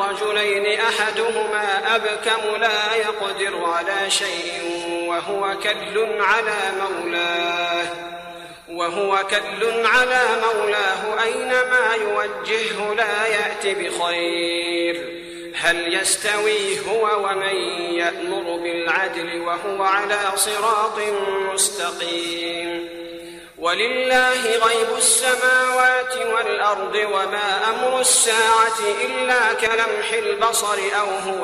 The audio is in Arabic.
رجلين أحدهما أبكم لا يقدر على شيء وهو كل على مولاه أينما يوجهه لا يأت بخير. هل يستوي هو ومن يأمر بالعدل وهو على صراط مستقيم؟ ولله غيب السماوات والأرض وما أمر الساعة إلا كلمح البصر أو هو